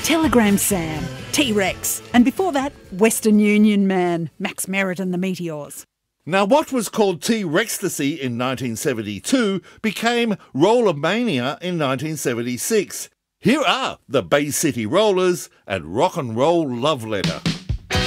Telegram Sam, T-Rex, and before that, Western Union Man, Max Merritt and the Meteors. Now, what was called T-Rextasy in 1972 became Rollermania in 1976. Here are the Bay City Rollers and Rock and Roll Love Letter.